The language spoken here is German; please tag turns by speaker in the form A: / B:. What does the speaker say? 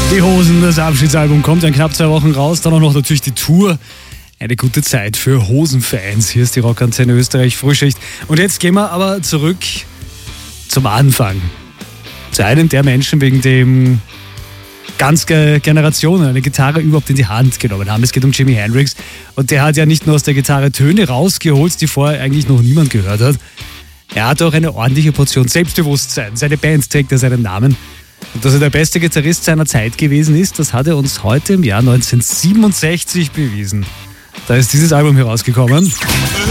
A: Die Hosen, das Abschiedsalbum kommt in knapp 2 Wochen raus. Dann auch noch natürlich die Tour. Eine gute Zeit für Hosenfans. Hier ist die Rockantenne Österreich Frühschicht. Und jetzt gehen wir aber zurück zum Anfang. Zu einem der Menschen, wegen dem ganz Generationen eine Gitarre überhaupt in die Hand genommen haben. Es geht um Jimi Hendrix. Und der hat ja nicht nur aus der Gitarre Töne rausgeholt, die vorher eigentlich noch niemand gehört hat. Er hat auch eine ordentliche Portion Selbstbewusstsein. Seine Band trägt ja seinen Namen. Und dass er der beste Gitarrist seiner Zeit gewesen ist, das hat er uns heute im Jahr 1967 bewiesen. Da ist dieses Album herausgekommen.